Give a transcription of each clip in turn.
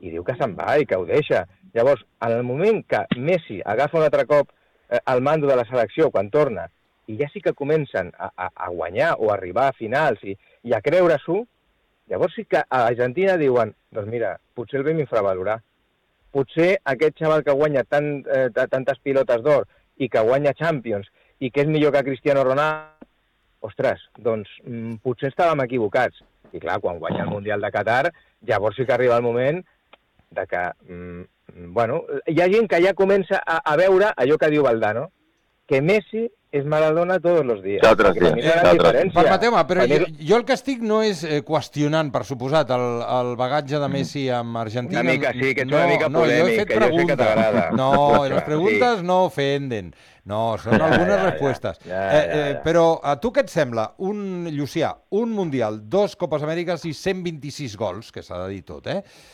i diu que se'n va i que ho deixa. Llavors, en el moment que Messi agafa un altre cop el mando de la selecció quan torna, i ja sí que comencen a guanyar o a arribar a finals i a creure-s'ho, llavors sí que a Argentina diuen, doncs mira, potser el vam infravalorar. Potser aquest xaval que guanya tantes pilotes d'or i que guanya Champions i que és millor que Cristiano Ronaldo, ostres, doncs potser estàvem equivocats. I clar, quan guanya el Mundial de Qatar, llavors sí que arriba el moment de que, bueno, hi ha gent que ja comença a veure allò que diu Valdano, que Messi és Maradona tots els dies. Permeteu-me, però jo el que estic no és qüestionant, per suposat, el bagatge de Messi amb Argentina. Una mica sí, que ets una mica polèmic, que jo sé que t'agrada. No, les preguntes no ofenden. No, són algunes respostes. Però a tu què et sembla, Llucià, un Mundial, 2 Copes Amèriques i 126 gols, que s'ha de dir tot,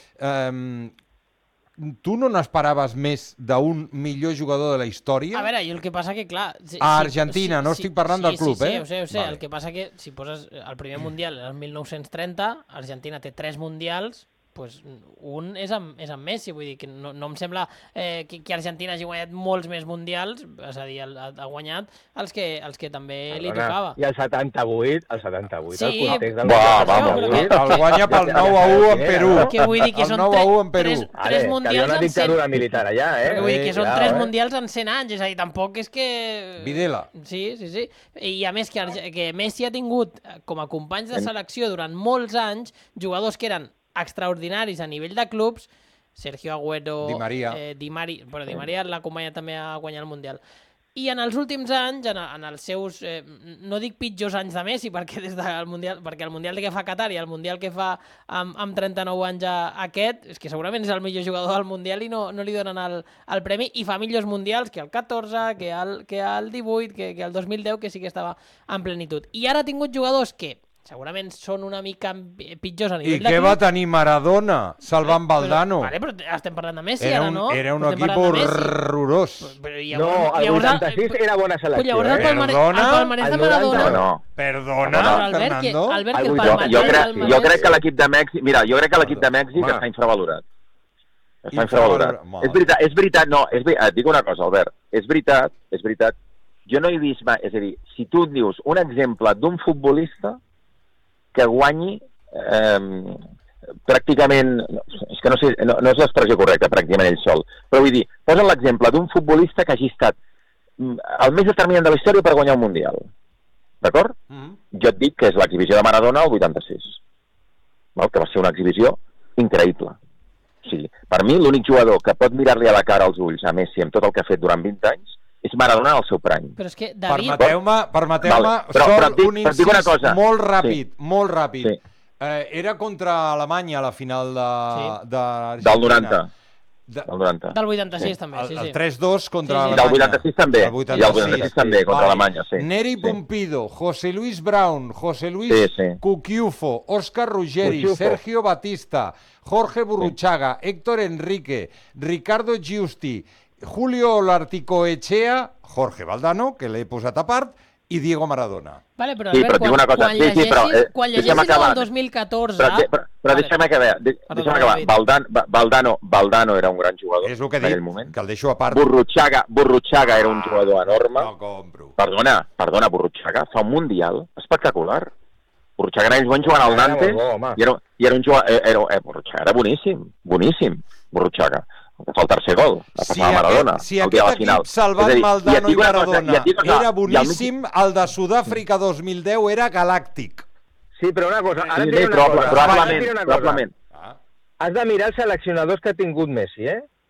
tu no n'esperaves més d'un millor jugador de la història? A veure, i el que passa que, clar... A Argentina, no estic parlant del club, eh? Sí, ho sé. El que passa que, si poses el primer Mundial el 1930, Argentina té 3 Mundials, doncs un és amb Messi, vull dir que no em sembla que Argentina hagi guanyat molts més mundials, és a dir, ha guanyat els que també li tocava. I el 78, sí, el context del 78, el guanya pel 9-1 en Perú. Que vull dir que són 3 mundials en 100 militar allà, vull dir que són 3 mundials en 100 anys, és a dir, tampoc és que... Videla. Sí. I a més que Messi ha tingut com a companys de selecció durant molts anys jugadors que eren extraordinaris a nivell de clubs, Sergio Agüero, Di Maria l'ha acompanyat també a guanyar el Mundial. I en els últims anys, en els seus, no dic pitjors anys de Messi, perquè des del Mundial, perquè el Mundial que fa Qatar i el Mundial que fa amb 39 anys aquest, és que segurament és el millor jugador del Mundial i no li donen el premi, i fa millors Mundials que el 14, que el 18, que el 2010, que sí que estava en plenitud. I ara ha tingut jugadors que segurament són una mica pitjors a nivell de club. I què va tenir Maradona salvant Valdano? Però estem parlant de Messi ara, no? Era un equip horrorós. No, el 86 era bona selecció. Llavors el palmarès de Maradona... Perdona, Fernando? Jo crec que l'equip de Mèxic... Mira, jo crec que l'equip de Mèxic està infravalorat. Està infravalorat. És veritat, no, et dic una cosa, Albert. És veritat. Jo no he vist mai... És a dir, si tu et dius un exemple d'un futbolista que guanyi pràcticament, és que no sé, no és l'expressió correcta, pràcticament ell sol, però vull dir, posa l'exemple d'un futbolista que hagi estat el més determinant de la història per guanyar un Mundial, d'acord? Jo et dic que és l'exhibició de Maradona al 86, que va ser una exhibició increïble. O sigui, per mi l'únic jugador que pot mirar-li a la cara als ulls a Messi amb tot el que ha fet durant 20 anys és Maradona al seu prime. Però és que, David... Permeteu-me, un incís molt ràpid. Sí. Era contra Alemanya a la final d'Argentina. Del 90. Del 86 també, sí. El 3-2 contra Alemanya. Del 86 també. I el 86 també, contra Alemanya, sí. Neri Pumpido, José Luis Brown, José Luis Cuquiufo, Óscar Ruggeri, Sergio Batista, Jorge Burruchaga, Héctor Enrique, Ricardo Giusti, Julio Larticoechea, Jorge Valdano, que l'he posat a part, i Diego Maradona. Vale, però Albert, quan llegeixis el 2014... Però deixa'm acabar. Valdano era un gran jugador en aquell moment. Que el deixo a part. Burruchaga era un jugador enorme. No compro. Perdona, Burruchaga fa un Mundial espectacular. Burruchaga era ells van jugant al Nantes i era un jugador... Burruchaga era boníssim. Burruchaga. El tercer gol, va passar a Maradona. Si aquest equip salvant Valdano i Maradona era boníssim, el de Sud-àfrica 2010 era galàctic. Sí, però una cosa, ara diré una cosa. Probablement. Has de mirar els seleccionadors que ha tingut Messi,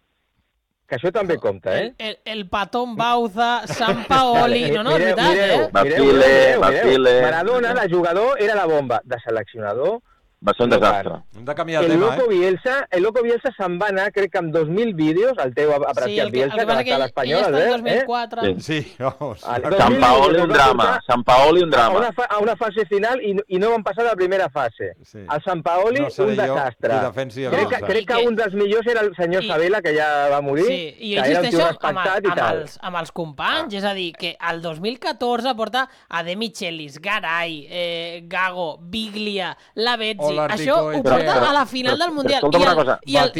que això també compta, El Patón Bauza, Sampaoli... No, és veritat, Bapile... Maradona, de jugador, era la bomba. De seleccionador... Va ser un desastre. Hem de canviar de tema, El Loco Bielsa se'n va anar, crec que amb 2.000 vídeos, el teu apreciat Bielsa, que va estar a l'Espanyol, ell està en 2004. Sí, vamos. Sampaoli un drama. A una fase final i no van passar de la primera fase. El Sampaoli, un desastre. Crec que un dels millors era el senyor Sabela, que ja va morir, que era un tio respectat i tal. Amb els companys, és a dir, que el 2014 porta a De Michelis, Garay, Gago, Biglia, Lavezzi. Això ho porta a la final del Mundial.